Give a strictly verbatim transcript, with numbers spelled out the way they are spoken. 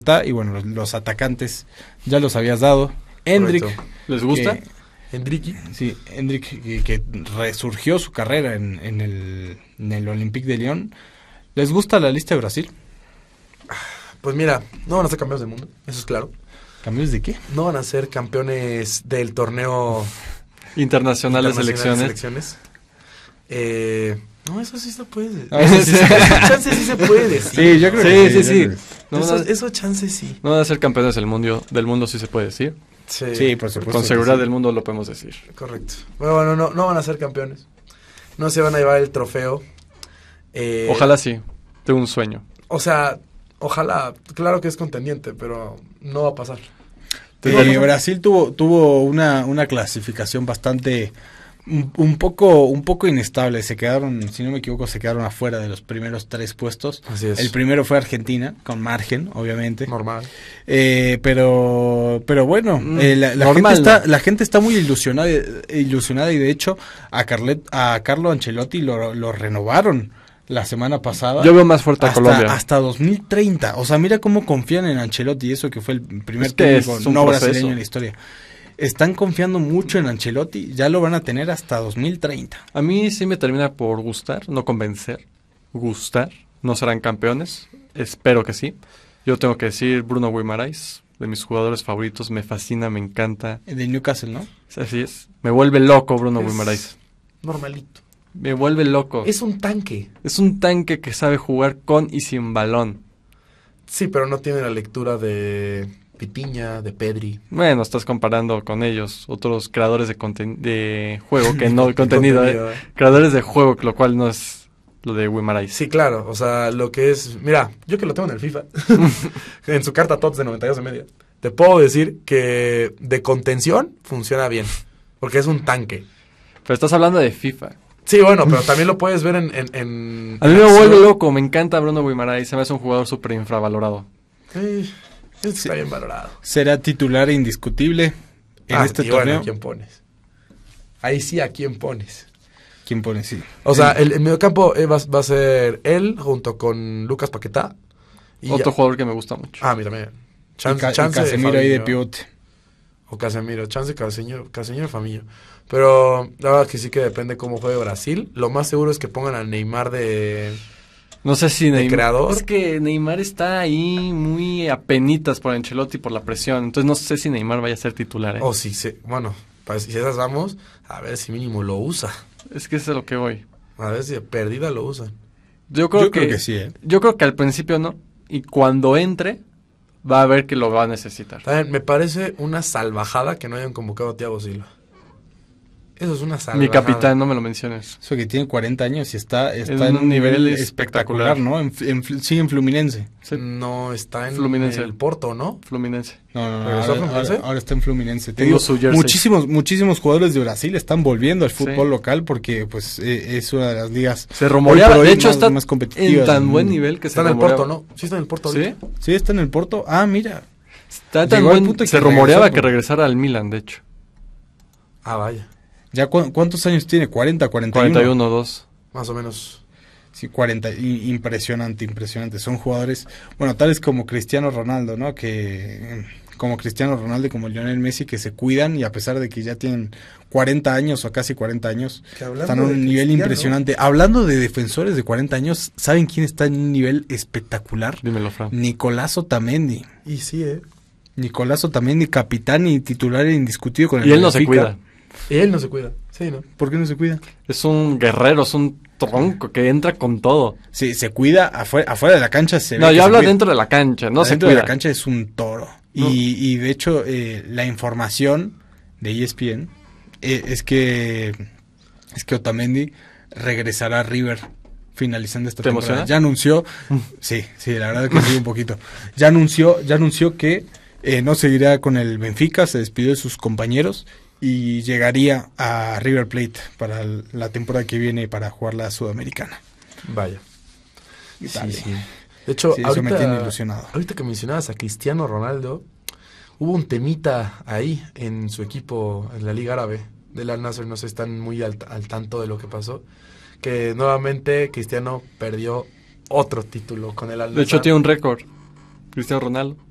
Y bueno, los, los atacantes ya los habías dado. Endrick. ¿Les gusta? Que, Endrick, sí, Endrick que, que resurgió su carrera en, en, el, en el Olympique de Lyon. ¿Les gusta la lista de Brasil? Pues mira, no van a ser campeones del mundo, eso es claro. ¿Campeones de qué? No van a ser campeones del torneo internacional, internacional de selecciones. De selecciones. Eh... No, eso sí se puede. No, eso sí, chance sí se puede decir. Sí, yo creo sí, que sí, sí. sí. sí. No, eso, no, eso chance sí. No van a ser campeones del mundo, del mundo sí se puede decir. Sí, sí por supuesto. Con seguridad sí. del mundo lo podemos decir. Correcto. Bueno, bueno, no, no van a ser campeones. No se van a llevar el trofeo. Eh, ojalá sí. Tengo un sueño. O sea, ojalá. Claro que es contendiente, pero no va a pasar. Eh, Brasil tuvo tuvo una, una clasificación bastante... Un, un poco un poco inestable, se quedaron, si no me equivoco, se quedaron afuera de los primeros tres puestos. Así es. El primero fue Argentina, con margen, obviamente. Normal. Eh, pero pero bueno, mm, eh, la, la, normal, gente está, ¿no? la gente está muy ilusionada, ilusionada y de hecho a Carlet, a Carlo Ancelotti lo, lo renovaron la semana pasada. Yo veo más fuerte a hasta, Colombia. Hasta dos mil treinta. O sea, mira cómo confían en Ancelotti, eso que fue el primer es que técnico es un no proceso. brasileño en la historia. Están confiando mucho en Ancelotti, ya lo van a tener hasta dos mil treinta. A mí sí me termina por gustar, no convencer, gustar. No serán campeones, espero que sí. Yo tengo que decir Bruno Guimaraes, de mis jugadores favoritos, me fascina, me encanta. De Newcastle, ¿no? Así es, me vuelve loco Bruno Guimaraes. Normalito. Me vuelve loco. Es un tanque. Es un tanque que sabe jugar con y sin balón. Sí, pero no tiene la lectura de... Pitiña, de Pedri. Bueno, estás comparando con ellos, otros creadores de conten- de juego que no contenido, contenido eh. eh. creadores de juego, lo cual no es lo de Guimaraes. Sí, claro, o sea, lo que es, mira, yo que lo tengo en el FIFA, en su carta T O T S de noventa y dos de media, te puedo decir que de contención funciona bien, porque es un tanque. Pero estás hablando de FIFA. Sí, bueno, pero también lo puedes ver en... en, en A mí me vuelve loco, me encanta Bruno Guimaraes, se me hace un jugador súper infravalorado. Sí. Está bien valorado. Será titular indiscutible en ah, este y torneo. Bueno, ¿a quién pones? Ahí sí, ¿a quién pones? ¿Quién pone? Sí. O sea, el, el mediocampo eh, va, va a ser él junto con Lucas Paquetá. Y Otro ya. jugador que me gusta mucho. Ah, mira, mira. Chance, y, Ca chance y Casemiro ahí de pivote. O Casemiro, chance Casemiro, Casemiro Famillo. Pero la verdad que sí que depende cómo juegue Brasil. Lo más seguro es que pongan al Neymar de... No sé si Neymar... creador. Es que Neymar está ahí muy apenitas por Ancelotti por la presión. Entonces no sé si Neymar vaya a ser titular. ¿eh? O si se... Bueno, pues, si esas vamos, a ver si mínimo lo usa. Es que eso es a lo que voy. A ver si de perdida lo usan. Yo creo, yo que, creo que sí, ¿eh? Yo creo que al principio no. Y cuando entre, va a ver que lo va a necesitar. También me parece una salvajada que no hayan convocado a Thiago Silva. Eso es una salvajada. Mi capitán, no me lo menciones. Eso que tiene cuarenta años y está, está en, en un nivel, nivel espectacular, espectacular, ¿no? En, en, sí, en Fluminense. Sí. No, está en Fluminense. el Porto, ¿no? Fluminense. No, no, no. Ahora, ahora, ahora está en Fluminense. Te digo, digo, muchísimos, muchísimos jugadores de Brasil están volviendo al fútbol sí. local porque pues eh, es una de las ligas. Se rumoreaba, de hecho más, está más competitivas. En tan buen nivel que está se en el Porto, ¿no? Sí está en el Porto. ¿Sí? Ahorita. Sí, está en el Porto. Ah, mira. Está tan buen punto se rumoreaba regresó, que regresara al Milan, de hecho. Ah, vaya. ¿Ya cu cuántos años tiene? ¿cuarenta, cuarenta y uno? cuarenta y uno, dos. Más o menos. Sí, cuarenta. Impresionante, impresionante. Son jugadores, bueno, tales como Cristiano Ronaldo, ¿no? Que como Cristiano Ronaldo y como Lionel Messi, que se cuidan y a pesar de que ya tienen cuarenta años o casi cuarenta años, están a un nivel impresionante. Hablando de defensores de cuarenta años, ¿saben quién está en un nivel espectacular? Dímelo, Fran. Nicolás Otamendi. Y sí, ¿eh? Nicolás Otamendi, capitán y titular indiscutido con el Y él no se cuida. Y él no se cuida, sí, ¿no? ¿Por qué no se cuida? Es un guerrero, es un tronco que entra con todo. Sí, se cuida afuera, afuera de la cancha. Se no, ve yo hablo cuida. dentro de la cancha, no Dentro se cuida. de la cancha es un toro. No. Y, y de hecho, eh, la información de E S P N eh, es que es que Otamendi regresará a River finalizando esta ¿Te temporada. emociona? Ya anunció, sí, sí, la verdad que sí un poquito. Ya anunció, ya anunció que eh, no seguirá con el Benfica, se despidió de sus compañeros y llegaría a River Plate para la temporada que viene para jugar la Sudamericana. Vaya. Sí, sí. De hecho, sí, ahorita, eso me tiene ilusionado. Ahorita que mencionabas a Cristiano Ronaldo, hubo un temita ahí en su equipo en la Liga Árabe del Al Nassr, no sé, están muy al, al tanto de lo que pasó, que nuevamente Cristiano perdió otro título con el Al Nassr. De hecho tiene un récord, Cristiano Ronaldo.